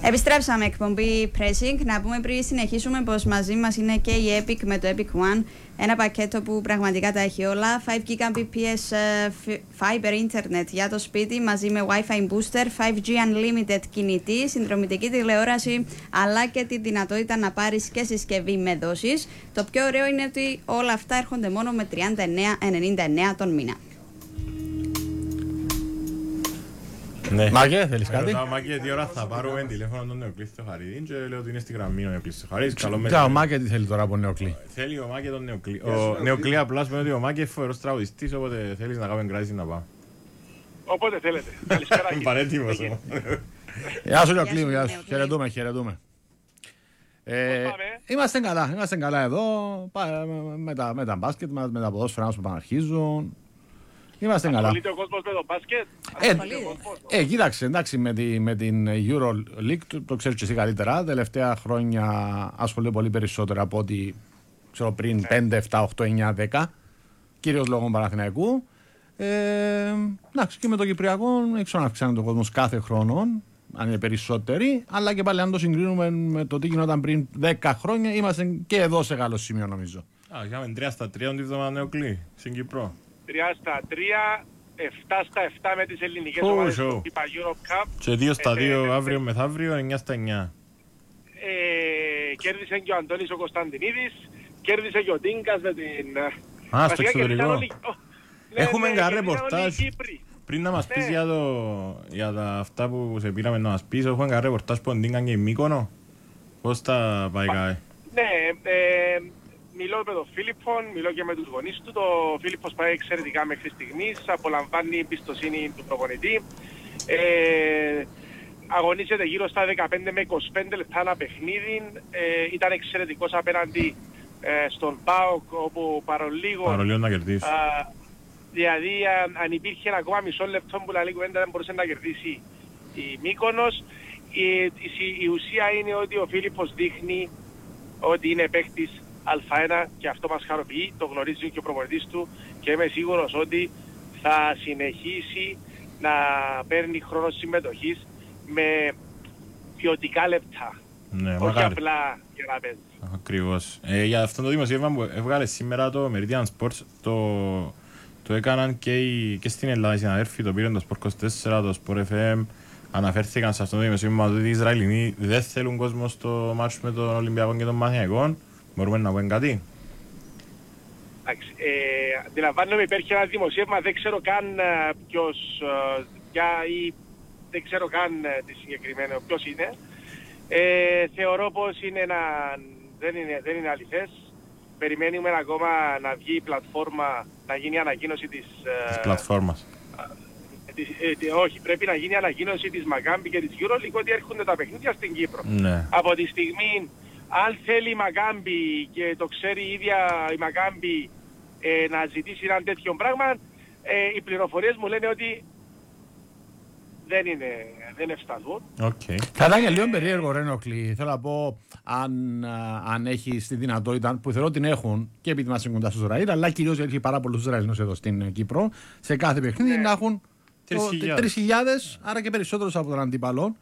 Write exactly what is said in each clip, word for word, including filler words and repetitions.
Επιστρέψαμε εκπομπή Pressing. Να πούμε πριν συνεχίσουμε πως μαζί μας είναι και η Epic με το Epic One. Ένα πακέτο που πραγματικά τα έχει όλα. φάιβ Gbps Fiber Internet για το σπίτι μαζί με Wi-Fi Booster, φάιβ τζι Unlimited κινητή, συνδρομητική τηλεόραση, αλλά και τη δυνατότητα να πάρεις και συσκευή με δόσεις. Το πιο ωραίο είναι ότι όλα αυτά έρχονται μόνο με τριάντα εννέα ενενήντα εννέα τον μήνα. Ναι. Μάκε, θέλεις κάτι? Ρωτάω Μάκε, τι ώρα θα πάρουμε τηλέφωνο τον Νεοκλή Θεοχαρίδη και λέω ότι είναι στη γραμμή ο Νεοκλής Θεοχαρίδης. Καλό Τι ο Μάκε τι θέλει τώρα από Νεοκλή? Θέλει ο Μάκε τον Νεοκλή. Ο Νεοκλή απλά σημαίνει ότι ο Μάκε είναι φοβερός τραγουδιστής, οπότε θέλεις να κάνουμε κράτηση να πάω. Όποτε θέλετε. Καλησπέρα. Είμαι παρέτοιμος. Γεια σου Νεοκλή, γεια σου. Χαιρετούμε, χαιρετούμε. Ε, είμαστε καλά, είμαστε καλά εδώ με τα, με τα μπάσκετ μας, με τα ποδόσφαιρα μας που επαναρχίζουν. Είμαστε καλά. Ασχολείται ο κόσμος με το μπάσκετ. Ε, ε, κοίταξε, εντάξει, με, τη, με την EuroLeague, το, το ξέρεις και εσύ καλύτερα, τελευταία χρόνια ασχολείται πολύ περισσότερο από ό,τι ξέρω πριν ναι. πέντε, επτά, οκτώ, εννιά, δέκα, κυρίως λόγω Παναθηναϊκού. Ε, εντάξει, και με το Κυπριακό, δεν ξέρω αν αυξάνεται ο κόσμος κάθε χρόνο, αν είναι περισσότεροι, αλλά και πάλι αν το συγκρίνουμε με το τι γινόταν πριν δέκα χρόνια, είμαστε και εδώ σε καλό σημείο νομίζω. Α, είχαμε τρία στα τρία την εβδομάδα Νεοκλή, στην Κύπρο. τρία στα τρία, επτά στα επτά με τις ελληνικές ομάδες του FIFA Europe Cup. Και δύο στα δύο αύριο μεθαύριο, εννιά στα εννιά. Ε, κέρδισε και ο Αντώνης ο Κωνσταντινίδης, κέρδισε και ο Τίνκας με την... Α, στο εξωτερικό. Έχουμε ένα ρεπορτάζ. Πριν να μας πεις για, το, για τα αυτά που σε πήραμε να μας πεις, έχουμε ένα ρεπορτάζ που Τίνκαν και η Μύκονο. Πώς τα πάει κάτι? Ναι, ε, μιλώ με τον Φίλιππον, μιλώ και με τους γονείς του. Το Φίλιππος πάει εξαιρετικά μέχρι στιγμής, απολαμβάνει εμπιστοσύνη του προπονητή. Ε, αγωνίζεται γύρω στα δεκαπέντε με είκοσι πέντε λεπτά ένα παιχνίδι. Ε, ήταν εξαιρετικός απέναντι ε, στον ΠΑΟΚ, όπου παρολίγο... Παρολίγο να κερδίσει. Α, δηλαδή, αν υπήρχε ένα ακόμα μισό λεπτό που λέει κουβέντα δεν μπορούσε να κερδίσει η Μύκονος. Η, η, η ουσία είναι ότι ο Φίλιππος δείχνει ότι είναι παίκτης Α1 και αυτό μας χαροποιεί, το γνωρίζει και ο προπονητής του και είμαι σίγουρος ότι θα συνεχίσει να παίρνει χρόνο συμμετοχής με ποιοτικά λεπτά. Ναι, όχι μακάρι. απλά για να παίζει. Ακριβώς. Ε, για αυτό το δημοσίευμα που έβγαλε σήμερα το Meridian Sports, το, το έκαναν και, οι, και στην Ελλάδα οι συναδέρφοι, το πήραν το Sport είκοσι τέσσερα, το Sport εφ εμ, αναφέρθηκαν σε αυτό το δημοσίευμα ότι οι Ισραηλινοί δεν θέλουν κόσμο στο μάτσο με τον Ολυμπιακό και τον Παναθηναϊκό. Μπορούμε να πούμε κάτι? Εντάξει, ε, αντιλαμβάνομαι υπέρχει ένα δημοσίευμα, δεν ξέρω καν uh, ποιος uh, για, ή δεν ξέρω καν uh, τι συγκεκριμένο ποιος είναι. Ε, θεωρώ πως είναι ένα, δεν είναι, δεν είναι αληθές. Περιμένουμε ακόμα να βγει η πλατφόρμα, να γίνει η ανακοίνωση της... Uh, της πλατφόρμας. Uh, της, ε, όχι, πρέπει να γίνει η ανακοίνωση της Maccabi και της EuroLeague ότι έρχονται τα παιχνίδια στην Κύπρο. Ναι. Από τη στιγμή... Αν θέλει η Maccabi και το ξέρει η ίδια η Maccabi ε, να ζητήσει ένα τέτοιο πράγμα, ε, οι πληροφορίες μου λένε ότι δεν είναι, δεν ευσταθούν. Okay. Θα ήταν και λίγο περίεργο ρε Νεοκλή. Θέλω να πω αν, αν έχει τη δυνατότητα, που θεωρώ την έχουν και επειδή μας είναι κοντά στο Ισραήλ, αλλά κυρίως γιατί έχει πάρα πολλούς Ισραηλινούς εδώ στην Κύπρο, σε κάθε παιχνίδι ναι. να έχουν τρεις χιλιάδες, άρα και περισσότερους από τον αντίπαλο.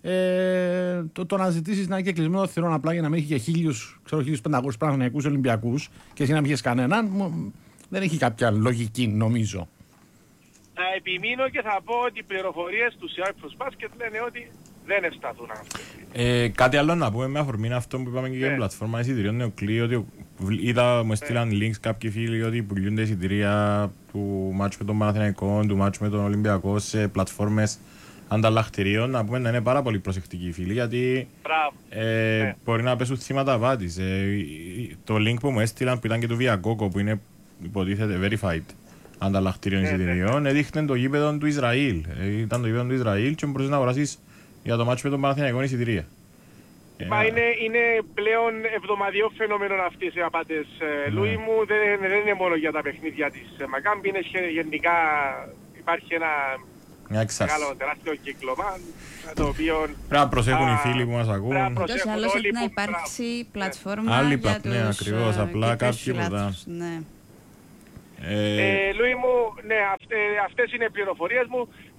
Ε, το, το να ζητήσεις να είναι και κλεισμένο θηρόν απλά για να μην έχει και χίλιους, ξέρω, χίλιους πεντακόσιους Παναθηναϊκούς Ολυμπιακούς και εσύ να μην έχεις κανέναν, δεν έχει κάποια λογική νομίζω. Θα επιμείνω και θα πω ότι οι πληροφορίες του Cyprus Basket λένε ότι δεν ευσταθούν αυτοί. Ε, κάτι άλλο να πούμε με αφορμή αυτό που είπαμε και για την πλατφόρμα εισιτηρίων Νεοκλή, ότι είδα, μου έστειλαν links κάποιοι φίλοι ότι πουλούνται εισιτηρία του μάτσου με τον Παναθηναϊκό, του μάτσου με τον Ολυμπιακό σε πλατφόρμες ανταλλακτηρίων, να πούμε να είναι πάρα πολύ προσεκτικοί οι φίλοι, γιατί ε, ναι. μπορεί να πέσουν θύματα απάτης. Ε, το link που μου έστειλαν που ήταν και του Viagogo, που είναι υποτίθεται verified ανταλλακτήριων ναι, εισιτηρίων, ναι. έδειχνε το γήπεδο του Ισραήλ. Ε, ήταν το γήπεδο του Ισραήλ και μπορείς να αγοράσεις για το μάτσο με τον Παναθηναϊκό εισιτηρία. Μα ε, είναι, είναι πλέον εβδομαδιαίο φαινόμενο αυτές οι απάτες. Ναι. Λούι μου, δεν, δεν είναι μόνο για τα παιχνίδια της Maccabi, είναι γενικά υπάρχει ένα μεγάλο τεράστιο κύκλωμα, το οποίο... Πρέπει να προσέχουν οι φίλοι που μας ακούν. Ούτως ή άλλως έχει να υπάρξει πλατφόρμα άλλη για τους ναι, ακριβώς, απλά κάποιοι ποτά. Ναι. Ε, ε, Λούι μου, ναι, αυτές, αυτές είναι οι πληροφορίες μου.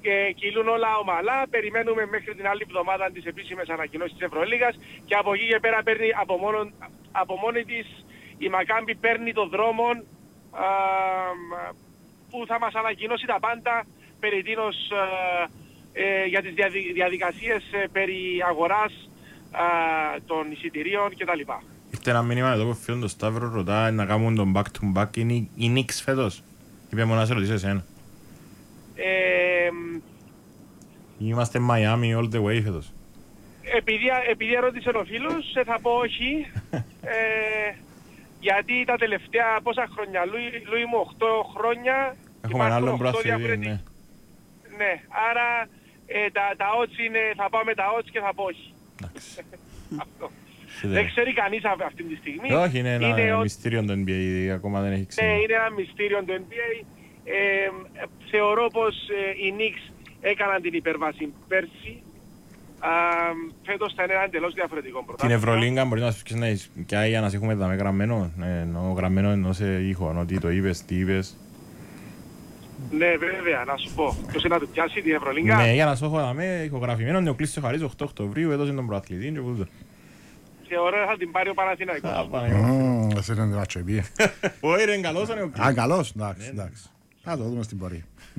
και κυλούν όλα ομαλά. Περιμένουμε μέχρι την άλλη εβδομάδα τις επίσημες ανακοινώσεις της Ευρωλίγας και από εκεί και πέρα παίρνει από, μόνο, από μόνη της η Μακάμπι παίρνει το δρόμο α, που θα μας ανακοινώσει τα πάντα περί τίνος, ε, ε, για τις διαδι, διαδικασίες ε, περί αγοράς ε, των εισιτηρίων κτλ. Ήρθε ένα μήνυμα εδώ που φίλον το Σταύρο ρωτά να κάνουν τον back to back. Είναι η Knicks φέτος. Είπε μόνο να σε ρωτήσω εσένα. Ε, Είμαστε Miami all the way φέτος. επειδή, επειδή ερώτησε ο φίλος, θα πω όχι. ε, γιατί τα τελευταία πόσα χρόνια, Λούι, Λούι μου, οκτώ χρόνια. Έχουμε ένα άλλο οκτώ μπράθυ, ναι. Ναι, άρα ε, τα, τα odds είναι, θα πάω με τα odds και θα πω όχι. Αυτό. Δεν ξέρει κανείς αυτή τη στιγμή. Όχι, είναι ένα είναι μυστήριο το εν μπι έι, ακόμα δεν έχει ξέρει. Ναι, είναι ένα μυστήριο το εν μπι έι. Ε, θεωρώ πως ε, οι Knicks έκαναν την υπέρβαση πέρσι. Α, φέτος θα είναι ένα εντελώς διαφορετικό Την πρωτάθλημα. Ευρωλίγκα μπορεί να σου πεις ναι, και για να σε έχουμε δάμε γραμμένο. Ναι, εννοώ γραμμένο εννοώ σε ήχο, ότι το είπες, τι είπες. Ναι, βέβαια, να σου πω. Ποιος είναι να του πιάσει την Ευρωλίγκα. Ναι, για να σου έχω δάμε ηχογραφημένο, είναι ο Κλής Σοχαρής οκτώ Οκτωβρίου, έδωσε τον προαθλητή και πούτο. Θεωρώ θα την πάρει ο Παναθηναϊκός. Εσύ είναι την ατσοεπίε. Όχι ρε, καλός είναι ο Κλής. Α, καλός, εντάξει, εντάξει. Θα το δούμε στην πορεία.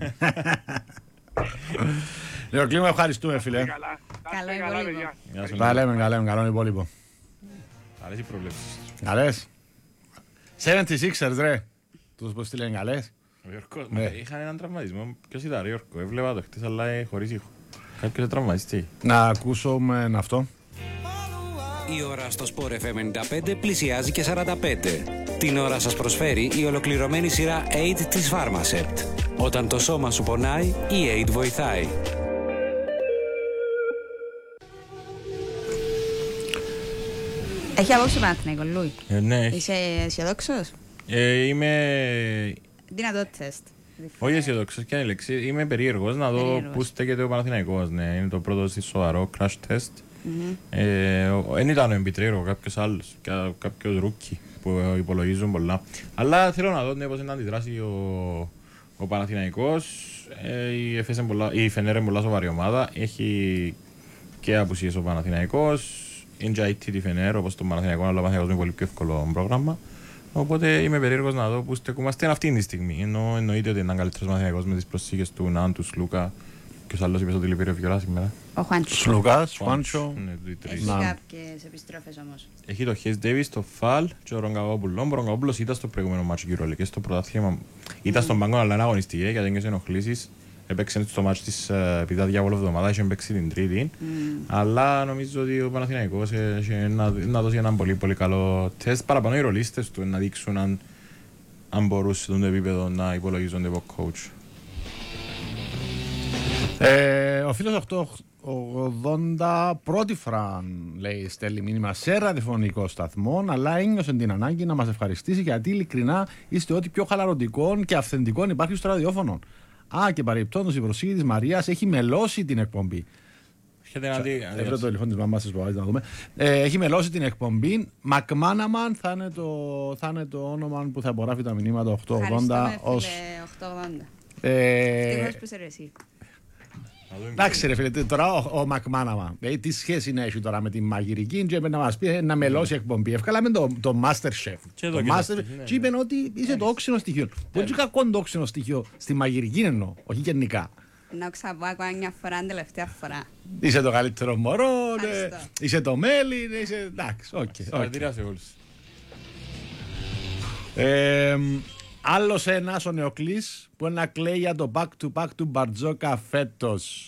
Λέω κλίμα, ευχαριστούμε φίλε. Καλά. Καλό Να είστε καλά, υπόλοιπο. παιδιά. Τα λέμε, τα λέμε, καλό υπόλοιπο. Αρέσει οι προβλέψεις. Καλές. εβδομήντα έξι ρε. Τους πως τι λένε καλές. Ο Γιώργος, Ναι. είχαν έναν τραυματισμό. Ποιος ήταν ρε Γιώργο, έβλεπα το χτες αλλά ε, χωρίς ήχο. Κάποιος τραυματιστεί. Να ακούσουμε αυτό. Η ώρα στο Sport εφ εμ ενενήντα πέντε πλησιάζει και σαράντα πέντε. Την ώρα σας προσφέρει η ολοκληρωμένη σειρά έιτ της Pharmacept. Όταν το σώμα σου πονάει, η έιτ βοηθάει. Έχει απόψε Παναθηναϊκό, Λούι. Ε, ναι, Είσαι αισιοδόξος? ε, είμαι... Δυνατό τεστ. Όχι αισιοδόξος και είναι λέξη. Είμαι περίεργος να δω Περίεργος. πού στέκεται ο Παναθηναϊκός. Ναι, είναι το πρώτο στη σοβαρό crash test. Mm-hmm. Ε, δεν ήταν ο εμπιτρέρο, κάποιος άλλος, κα- κάποιος ρούκι που υπολογίζουν πολλά. Αλλά θέλω να δω ναι, πώς είναι να αντιδράσει ο, ο Παναθηναϊκός. Ε, η, Εφές είναι πολλά, η Φενέρ είναι πολλά σοβαρή ομάδα. Έχει και απουσίες ο Παναθηναϊκός. Είναι και άι τι τη Φενέρ, όπως το Παναθηναϊκό, αλλά ο Παναθηναϊκός είναι πολύ πιο εύκολο πρόγραμμα. Οπότε είμαι περίεργος να δω πού στεκούμαστε αυτή τη στιγμή. Ενώ εννοείται ότι είναι ένα καλύτερος Παναθηναϊκός με τις προσήγες του Ναν, του Σλούκα. Ποιος άλλος είπε ότι λείπει ο Βιολά σήμερα. Ο Χουάντσο. Σλουκάς, Φάντσο. Ναι, οι τρεις. Έχει Να. κάποιες επιστροφές όμως. Έχει το Χέις Ντέιβις, το Φαλ και ο Ρογκαβόπουλο. Ο Ρογκαβόπουλος ήταν στο προηγούμενο μάτσο Euroleague και στο πρωτάθλημα. Ήταν στον πάγκο αλλά είναι αγωνιστική γιατί έγκαισε ενοχλήσεις. Έπαιξε στο μάτσο της επειδή διάβολο εβδομάδα, είχε παίξει την Τρίτη. Αλλά νομίζω ότι ο Παναθηναϊκός έχει να, να δώσει έναν πολύ πολύ καλό τεστ. Παραπάνω οι ρολίστες του να δείξουν αν, αν μπορούσε το επίπεδο να υπολογίζονται από coach. Ε, ο φίλος οκτώ ογδόντα πρώτη φορά λέει στέλνει μήνυμα σε ραδιοφωνικό σταθμό, αλλά ένιωσε την ανάγκη να μας ευχαριστήσει γιατί ειλικρινά είστε ό,τι πιο χαλαρωτικών και αυθεντικών υπάρχει στο ραδιόφωνο. Α, και παρεμπιπτόντως η προσήγη της Μαρίας έχει μελώσει την εκπομπή. Έχετε να δει. Έβρε το τηλέφωνο της μαμάς της που να δούμε. Ε, έχει μελώσει την εκπομπή. Μακμάναμαν θα είναι το, θα είναι το όνομα που θα απογράφει τα μηνύματα οκτώ ογδόντα Ευχαριστούμε ως. φίλε οκτώ ογδόντα. Ε, Ευτυχώς που είσαι ρε εσύ. Εντάξει ρε φίλε, τώρα ο, ο Μακμάναμα, δηλαδή τι σχέση να έχει τώρα με τη μαγειρική και να μας πει να μελώσει εκπομπή. Ευκάλαμε το, το Masterchef. Και Το εδώ και το Master, στοιχείο, ναι, και είπε ότι είσαι το όξινο στοιχείο. Που είναι κακό το όξινο στοιχείο στη μαγειρική εννοώ, όχι γενικά. Να ξαπώ ακόμα μια φορά, την τελευταία φορά. Είσαι το καλύτερο μωρό, ναι, Ευχαριστώ. είσαι το μέλι, ναι, είσαι εντάξει, οκ. οκ. Συγχαρητήρια σε όλους. Ε, άλλος ένας ο Νεοκλής που να κλαίει για το back to back του Μπαρτζόκα φέτος.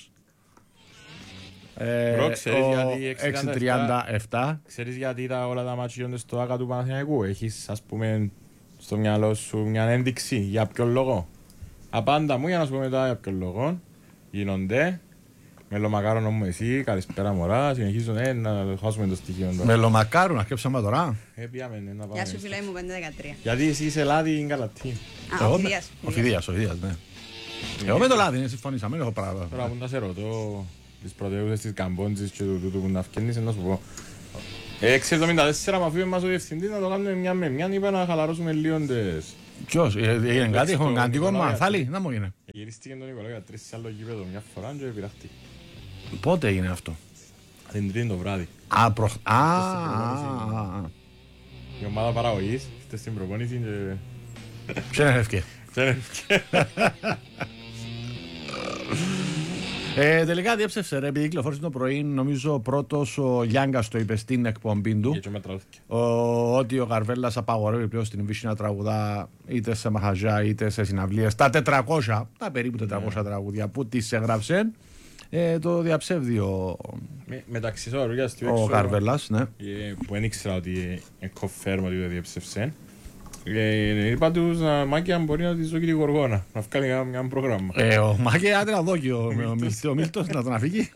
Ε, Μπρο, ξέρεις ο γιατί η έξι τριάντα επτά. Ξέρεις γιατί τα, όλα τα μάτια γίνονται στο άκα του Παναθηναϊκού. Έχεις ας πούμε στο μυαλό σου μια ένδειξη για ποιον λόγο. Απάντα μου για να σου πω μετά για ποιον λόγο. Γίνονται. Μελομακάρονο μου εσύ, καλησπέρα μωρά. Συνεχίζουν ε, να χάσουμε το στοιχείο. Μελομακάρου να σκέψαμε τώρα. Ε, πήγαμε ναι, να πάμε. Γεια σου φίλε μου πέντε δεκατρία. Γιατί εσύ είσαι λάδι γκαλατή. Α, Εγώ ο με- Φιδίας. Ο Φιδίας, ο Φιδίας, ναι. Εγώ με το λάδι, ναι, συμφωνήσαμε, δεν έχω πράγμα. Τώρα που να σε ρωτώ τις πρωτεύουσες της Καμπόντζης και του τούτου που να φκένεις να σου πω. έξι εβδομήντα τέσσερα μα φύγε μας ο διευθυντής να το κάνουμε μια με μια. Είπα να χαλαρώσουμε λίγο τις... Ποιος, ε, έγινε κάτι, έχουμε στο κάτι κόμμα, Νικολάη. θάλη, να μου γίνει. Γυρίστηκε τον Νικολάου για τρεις σε άλλο γήπεδο μια φορά και πειράχτη. Πότε έγινε αυτό? Την Τρίτη το βράδυ. Α, προχ... Α, η ομάδα παραγωγής, χτες στην προπόνηση και... ξενεύκε. Ξενεύκε. Ε, τελικά διέψευσε ρε, επειδή κυκλοφόρησε το πρωί, νομίζω ο πρώτος ο Γιάνγκας το είπε στην εκπομπή του. Ο, ότι ο Γαρβέλλας απαγορεύει πλέον στην Βύση να τραγουδά είτε σε μαχαζιά είτε σε συναυλίες. Τα τετρακόσια, τα περίπου τετρακόσια yeah. τραγουδιά που τις έγραψε, ε, το διαψεύδει ο, Με, μεταξύ σωρία στο ο Γαρβέλλας. Ναι. Που δεν ήξερα ότι κοφέρμα ότι το διαψεύσε. Ε, είπα τους να Μάκη αν μπορεί να της δω και τη Γοργόνα, να βγάλει ένα πρόγραμμα. Ε, ο Μάκη άντε να δω και ο, ο Μίλτος να τον αφήγει.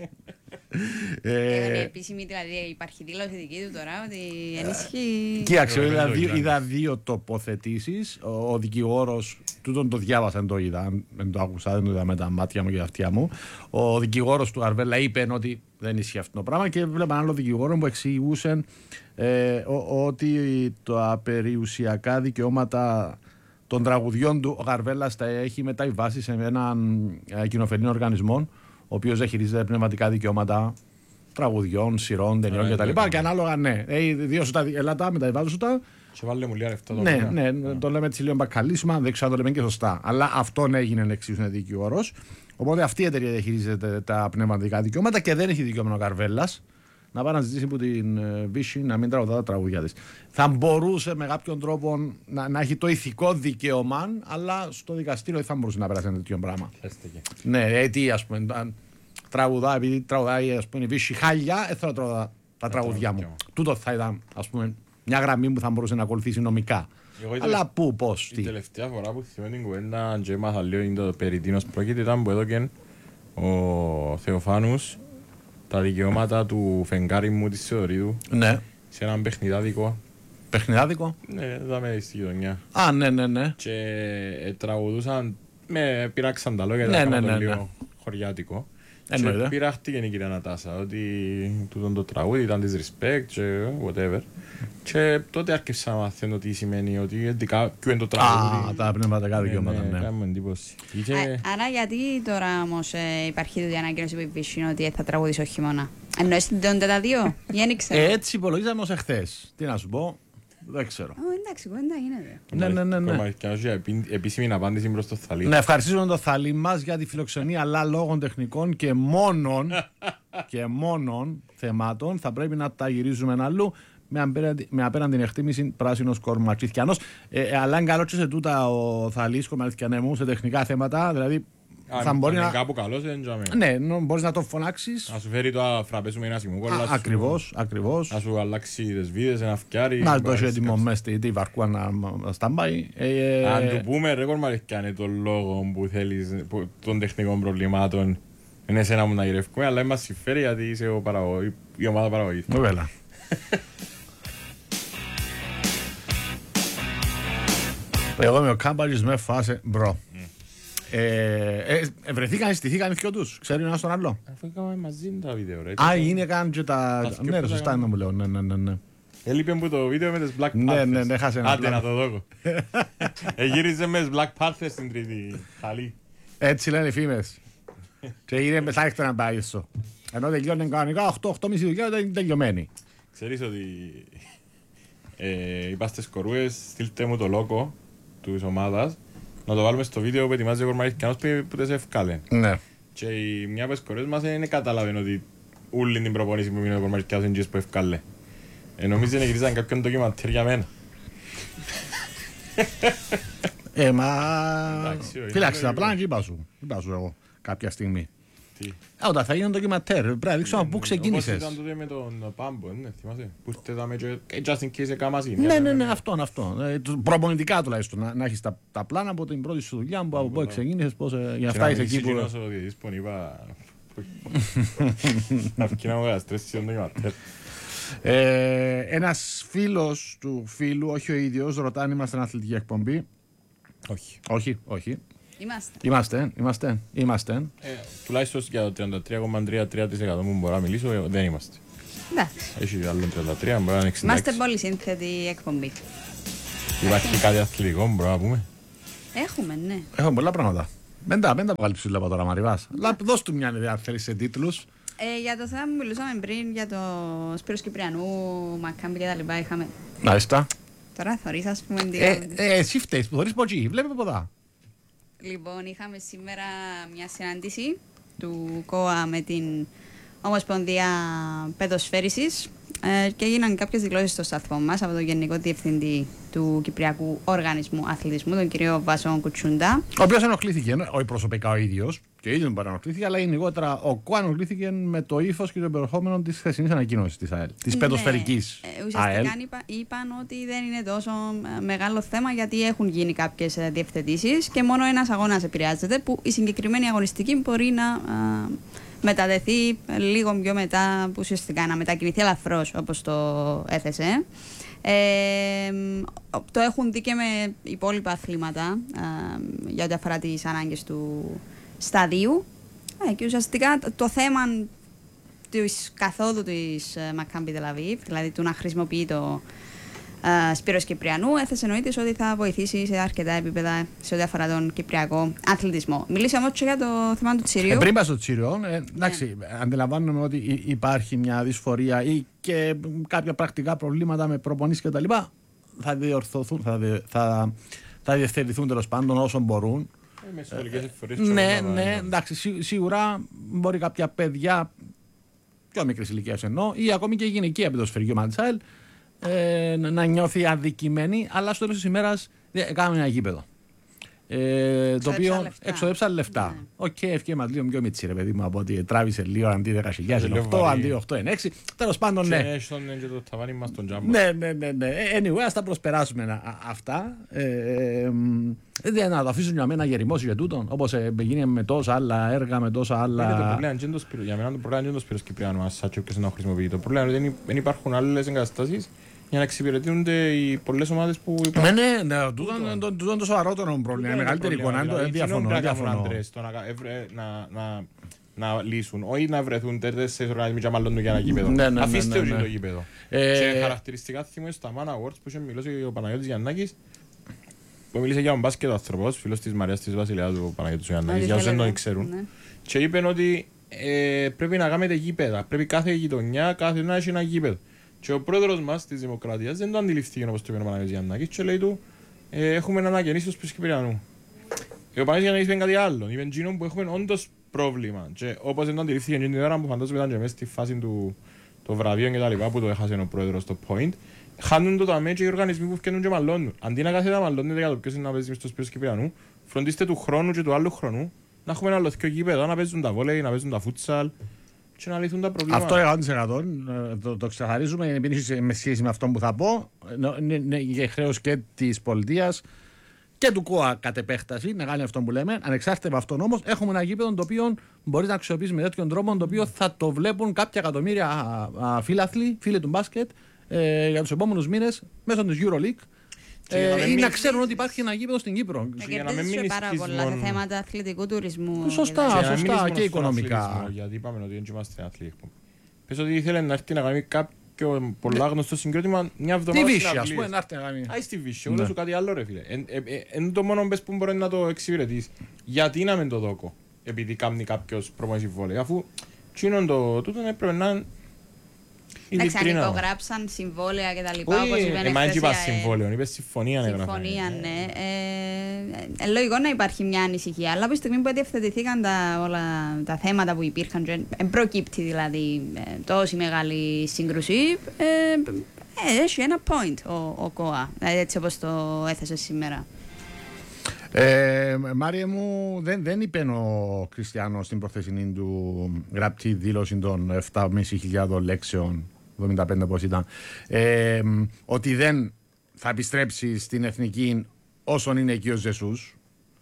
Ε, επίσημη δηλαδή υπάρχει δήλωση δική του τώρα ότι ενισχύει... Κοίταξε, είδα δύο, είδα δύο τοποθετήσεις, ο, ο δικηγόρος, τούτον το διάβασα, δεν το είδα, δεν το άκουσα, δεν το είδα με τα μάτια μου και τα αυτιά μου. Ο δικηγόρος του Γαρβέλλα είπε ότι δεν ισχύει αυτό το πράγμα και βλέπω έναν άλλο δικηγόρο που εξηγούσε ε, ο, ότι τα περιουσιακά δικαιώματα των τραγουδιών του ο Γαρβέλλας τα έχει μεταβάσει σε έναν ε, κοινοφελή οργανισμό, ο οποίος δεν χειρίζεται πνευματικά δικαιώματα τραγουδιών, σειρών, ταινιών κτλ. Και, και ανάλογα, ναι, ε, δύο σου τα ελάτα, μεταβάζω σου τα. Σε βάλε μου λίγα λεφτά το ναι, ναι, ναι, το λέμε έτσι λίγο μπακαλίσμα, δεν ξέρω αν το λέμε και σωστά. Αλλά αυτόν έγινε εξίσου δικηγόρος. Οπότε αυτή η εταιρεία διαχειρίζεται τα πνευματικά δικαιώματα και δεν έχει δικαίωμα ο Γαρβέλλας να πάει να ζητήσει από την Βύση να μην τραγουδά τα τραγουδιά της. Θα μπορούσε με κάποιον τρόπο να, να έχει το ηθικό δικαίωμα, αλλά στο δικαστήριο δεν θα μπορούσε να περάσει ένα τέτοιο πράγμα. Έστεκε. Ναι, ε, τι ας πούμε, τραγουδά, επειδή τραγουδάει ας πούμε, η Βύση χάλια, δεν θέλω να τραγουδά τα τραγουδιά μου. Τούτο θα ήταν ας πούμε, μια γραμμή που θα μπορούσε να ακολουθήσει νομικά. Εγώ αλλά τελευ... πού, πώς, η τι. Η τελευταία φορά που θυμώ την κουβέντα και έμαθα λίγο το περί τίνος πρόκειται ήταν που έδωκε ο Θεοφάνους τα δικαιώματα του φεγγάρι μου της Θεοδωρίδου ναι. σε έναν παιχνιδάδικο. Παιχνιδάδικο? Ναι, δάμε στη γειτονιά. Α, ναι, ναι, ναι. Και ε, τραγουδούσαν, με πειράξαν τα λόγια, ναι, ήταν ναι, ναι, το ναι, λίγο ναι. χωριάτικο. Εννοείται. Και πειράχτηκε η κυρία Νατάσα ότι τούτον το τραγούδι ήταν disrespect και whatever. Και τότε άρχισα να μαθαίνω τι σημαίνει ότι ποιο είναι το τραγούδι. Α, τα πνευματικά δικαιώματα, ναι. Κάμε εντύπωση. Άρα γιατί τώρα όμως υπάρχει η ανακοίνωση που υπήρχε ότι θα τραγουδήσει ο χειμώνα? Εννοείς την τα δύο ή δεν ξέρω? Έτσι υπολογίζαμε ως εχθές. Τι να σου πω, δεν ξέρω. Εντάξει, κουβέντα γίνεται. Ναι, ναι, ναι, ναι. Επίσημη απάντηση προς το Θαλή. Να ευχαριστήσουμε τον Θαλή μας για τη φιλοξενία, αλλά λόγω τεχνικών και μόνον, και μόνον θεμάτων θα πρέπει να τα γυρίζουμε αλλού. Με απέναντι, με απέναντι την εκτίμηση πράσινος κορματσίθκιανός. Ε, αλλά αν καλό και σε τούτα ο Θαλής κορματσίθκιανέμου σε τεχνικά θέματα, δηλαδή Α, θα μπορεί να... κάπου καλός δεν τζάμε. Ναι, μπορείς να το φωνάξεις. Να σου φέρει το αφραπέ σου με ένα σημούκολα. Ακριβώς, σου... ακριβώς. Να σου αλλάξει τις βίδες, ένα φτιάρι. Να το έχει έτοιμο μέσα στη βαρκούα να σταμπάει. Ε, Αν του πούμε ρε κορματσίθκιανε τον λόγο που θέλεις, που, των τεχνικών προβλημάτων, είναι εσένα μου να γυρεύουμε, αλλά μας συμφέρει γιατί είσαι ο παραγω... η ομάδα παραγωγής. Βέβαια. Εγώ είμαι ο Κάμπαλης με φάση μπρο. Mm. Ε, ε, βρεθήκαν, στηθήκαν οι δυο τους, ξέρει ένας τον άλλο. Αφού έκαμε μαζί τα βίντεο ρε. Α, είναι καν και τα... Ναι ρε, σωστά είναι να μου λέω, ναι, ναι, ναι, ναι. Έλειπε μου το βίντεο με τις Black Panthers. Ναι, ναι, ναι, χάσε ένα. Άντε να το δω. Εγύριζε με τις Black Panthers στην τρίτη χαλή. Έτσι λένε οι φήμες. Και είναι μεσάχιστο να πάει στο. Ενώ τελειώνει κανονικά οκτώ οκτώ και μισή δουλειά ήταν τελειωμένη. Ξέρεις ότι είπα στις κορούες, στείλτε μου το λόγο της ομάδας να το βάλουμε στο βίντεο που ετοιμάζει ο Κορμαρίθκιανός που τις ευκάλε. Ναι. Και η μια από τις κορούες μας δεν καταλαβαίνει ότι όλη την προπονήση που μείνει ο Κορμαρίθκιανός είναι που ευκάλε. Ε, νομίζω ότι γυρίζαν κάποιον ντοκιμαντέρ για μένα. Ε, μα... Φυλάξε τα πλάνα και είπα σου. Είπα σου εγώ κάποια στιγμή. Τι? Α, όταν θα γίνει ντοκιματέρ, πρέπει να δείξω πού ξεκίνησες. Όπως ήταν τότε με τον Πάμπο, ναι, θυμάσαι. Που ήρθε τα μέτια και just in case έκαμα σύν. Ναι, ναι, ναι, αυτόν, αυτόν. Προπονητικά τουλάχιστον, να έχεις τα πλάνα από την πρώτη σου δουλειά, από πού ξεκίνησες, για να φτάσεις εκεί που... Και να μην ξεκινήσω που είπα... Να βγει να μου γαστρέσει τον ντοκιματέρ. Ένας φίλος του φίλου, όχι ο ίδιος, ρωτά αν είμαστε αθλητική εκπομπή. Όχι. Όχι, όχι. Είμαστε. Είμαστε, είμαστε, είμαστε. Ε, τουλάχιστον για το τριάντα τρία κόμμα τριάντα τρία τοις εκατό που μπορώ να μιλήσω, δεν είμαστε. Εντάξει. Έχει άλλο τριάντα τρία, μπορεί να είναι εξήντα έξι. Είμαστε πολύ σύνθετη εκπομπή. Υπάρχει κάτι αθλητικό, μπορούμε να πούμε. Έχουμε, ναι. Έχουμε πολλά πράγματα. Δεν τα βγάλει ψηλά τώρα, Μαριβάς. Αλλά δώσ' του μια ιδέα, αν θέλεις, σε τίτλους. Ε, για το θέμα που μιλούσαμε πριν, για το Σπύρος Κυπριανού, Μακάμπη και τα λοιπά, είχαμε. Μάλιστα. Τώρα θωρείς, ας πούμε. Ε, ε, εσύ φταίεις που θωρείς από εκεί, βλέπε από εδώ. Λοιπόν, είχαμε σήμερα μια συνάντηση του ΚΟΑ με την Ομοσπονδία Παιδοσφαίρισης ε, και έγιναν κάποιες δηλώσεις στο σταθμό μας από τον Γενικό Διευθυντή του Κυπριακού Οργανισμού Αθλητισμού, τον κύριο Βασό Κουτσούντα. Ο οποίος ενοχλήθηκε, όχι προσωπικά ο ίδιος, και ο ίδιος δεν παρανοχλήθηκε, αλλά γενικότερα ο ΚΟΑ ενοχλήθηκε με το ύφος και το περιεχόμενο της χθεσινής ανακοίνωσης της ΑΕΛ, της ναι, παιδοσφαιρικής ε, ουσιαστικά ΑΕΛ. Είπα, είπαν ότι δεν είναι τόσο μεγάλο θέμα γιατί έχουν γίνει κάποιες διευθετήσεις και μόνο ένας αγώνας επηρεάζεται, που η συγκεκριμένη αγωνιστική μπορεί να α, μεταδεθεί λίγο πιο μετά, που ουσιαστικά να μετακινηθεί ελαφρώς, όπως το έθεσε. Ε, το έχουν δει και με υπόλοιπα αθλήματα ε, για ό,τι αφορά τις ανάγκες του σταδίου ε, και ουσιαστικά το, το θέμα της καθόδου της ε, Μακάμπι Τελαβίβ, δηλαδή του να χρησιμοποιεί το ε, Σπύρος Κυπριανού, έθεσε εννοείται ότι θα βοηθήσει σε αρκετά επίπεδα σε ό,τι αφορά τον κυπριακό αθλητισμό. Μιλήσαμε όμως και για το θέμα του Τσίριου. Ε, πριν πας στο Τσίριο, ε, εντάξει, ναι. Αντιλαμβάνομαι ότι υπάρχει μια δυσφορία ή και κάποια πρακτικά προβλήματα με προπονήσεις κτλ. Θα διορθωθούν, θα, δι, θα, θα διευθετηθούν τέλος πάντων όσο μπορούν. Ε, ναι, ναι, εντάξει, σί, σίγουρα μπορεί κάποια παιδιά πιο μικρής ηλικίας εννοώ, ή ακόμη και η γυναικεία παιδοσφαιρική ομάδα της ΑΕΛ ε, να νιώθει αδικημένη, αλλά στο τέλος της ημέρας κάνουμε ένα γήπεδο. Ε, το οποίο εξοδέψαν λεφτά. Οκ, okay, ευκαιρία μας λίγο πιο μίτσι, ρε παιδί μου, από ότι τράβησε λίγο αντί δέκα χιλιάδες οκτώ, αντί οκτώ εννιά έξι. Τέλος πάντων, ναι. Ναι, ναι, ναι, ναι. Anyway, ας τα προσπεράσουμε αυτά. Ε, δεν να το αφήσουν για μένα γεριμώσει για τούτον, όπως γίνει με τόσα άλλα έργα, με τόσα άλλα. Για μένα το πρόβλημα είναι το Σπύρος Κυπριανού, ας σάτσιο και να χρησιμοποιεί. Το πρόβλημα είναι ότι δεν υπάρχουν άλλες εγκαταστάσεις για να εξυπηρετούνται οι πολλές ομάδες που υπάρχουν. Ναι, ναι, ναι, τούτο είναι το σοβαρότερο πρόβλημα. Η μεγαλύτερη εικόνα είναι διαφωνώ. Να λύσουν, όχι να βρεθούν τέσσερις οργανισμοί και μάλλον για ένα γήπεδο. Αφήστε όχι το γήπεδο. Και χαρακτηριστικά θυμώ στα Man Awards που είχε μιλώσει ο Παναγιώτης Γιαννάκης, που μίλησε για τον μπάσκετ ο άνθρωπος, φίλος της Μαρίας της Βασιλείας του Παναγιώτης Γιαννάκης, για όσοι δεν τον ξέρουν. Και είπε ότι πρέπει να κάνετε γήπεδα, πρέπει κάθε γειτονιά, κάθε να έχει ένα γήπεδο. Και ο πρόεδρος μας της Δημοκρατίας δεν το αντιληφθήκε όπως το είπε ο Παναγιώτης Γιαννάκης και λέει του ε, έχουμε να ανακαινήσει το Σπύρος Κυπριανού. Ο Παναγιώτης Γιαννάκης είπε κάτι άλλο, είπε εκείνο που έχουμε όντως πρόβλημα και όπως δεν το αντιληφθήκε την ώρα που φαντάζομαι ήταν και μέσα στη φάση του το βραβείο και τα λοιπά που το έχασε ο πρόεδρος στο point, χάνουν το ταμέ και οι οργανισμοί που φτιάχνουν και μαλλώνουν. Αντί να κάθεται να μαλλώνετε για το ποιος είναι να παίζει στο Σπύρος Κυπριανού, φροντίστε του χρόνου και του άλλου χρόνου να έχουμε ένα άλλο δύο γήπεδο, να παίζουν τα βόλεϊ, να παίζουν τα φούτσαλ. Και να λυθούν τα προβλήματα. Αυτό εκατό τοις εκατό το, το ξεκαθαρίζουμε, επειδή με σχέση με αυτό που θα πω, είναι για χρέος και της πολιτείας και του ΚΟΑ κατ' επέκταση, να κάνει αυτό που λέμε. Ανεξάρτητα από αυτόν όμως, έχουμε ένα γήπεδο το οποίο μπορεί να αξιοποιήσει με τέτοιον τρόπο, το οποίο θα το βλέπουν κάποια εκατομμύρια φίλαθλοι, φίλοι του μπάσκετ, ε, για τους επόμενους μήνες μέσω της EuroLeague. Ε, ή να ξέρουν ότι υπάρχει ένα γήπεδο στην Κύπρο. Για να μην μείνει πάρα πολλά σε θέματα αθλητικού τουρισμού. Σωστά, σωστά και οικονομικά. Γιατί είπαμε ότι δεν είμαστε αθλητικοί. Πες ότι ήθελε να έρθει να κάνει κάποιο πολλά γνωστό συγκρότημα μια εβδομάδα. Τη Βύση, ας πούμε, να έρθει να κάνει. Α, στη Βύση, εγώ σου κάτι άλλο ρε φίλε. Είναι το μόνο που μπορεί να το εξυπηρετήσει. Γιατί να μην το δώκω, επειδή κάνει κάποιος προμονήσει βόλεϊ, αφού τσίνον το τούτο έπρεπε να. Εντάξει, αν υπογράψαν συμβόλαια και τα λοιπά, όπως είπαν εχθές. Εμάς είπα συμβόλαιο, είπες συμφωνία. Συμφωνία, ναι. Ε, ε, λογικό να υπάρχει μια ανησυχία, αλλά από τη στιγμή που διευθετηθήκαν τα, όλα τα θέματα που υπήρχαν, και προκύπτει δηλαδή ε, τόση μεγάλη σύγκρουση, ε, ε, έχει ένα point ο, ο ΚΟΑ, δηλαδή έτσι όπως το έθεσε σήμερα. Ε, Μάριε μου, δεν, δεν είπε ο Κριστιανός στην προθεσινή του γραπτή δήλωση των επτά χιλιάδες πεντακόσιων λέξεων, εβδομήντα πέντε πώς ήταν, ε, ότι δεν θα επιστρέψει στην εθνική όσον είναι εκεί ο Ζεσούς.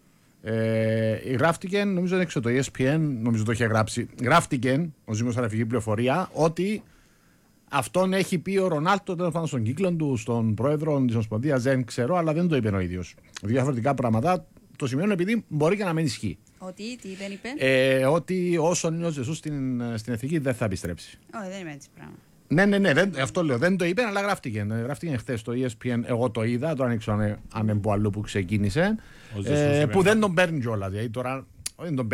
Ε, γράφτηκε, νομίζω δεν ξέρω το ι ες πι εν, νομίζω το είχε γράψει, γράφτηκε ως δημοσιογραφική πληροφορία ότι αυτόν έχει πει ο Ρονάλτο τέλος πάντων στον κύκλο του, στον πρόεδρο της Ομοσπονδίας, δεν ξέρω, αλλά δεν το είπε ο ίδιος. Δύο διαφορετικά πράγματα το σημαίνουν επειδή μπορεί και να μην ισχύει. Ότι, τι δεν είπε. Ε, ότι όσον είναι ο Ζεσούς στην, στην εθνική δεν θα επιστρέψει. Όχι, δεν είμαι έτσι πράγμα. Ναι, ναι, ναι, δεν, αυτό λέω. Δεν το είπε, αλλά γράφτηκε. Γράφτηκε χθες στο ι ες πι εν. Εγώ το είδα. Τώρα δεν ξέρω αν είναι από αλλού που ξεκίνησε. Ε, που δεν τον παίρνει κιόλα. Δηλαδή τώρα δεν τον